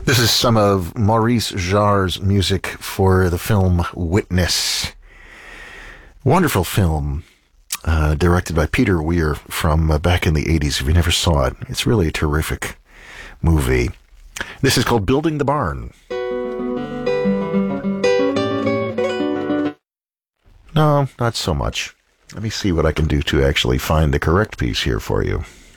This is some of Maurice Jarre's music for the film Witness. Wonderful film, directed by Peter Weir from back in the 80s. If you never saw it, it's really a terrific movie. This is called Building the Barn. No, not so much. Let me see what I can do to actually find the correct piece here for you.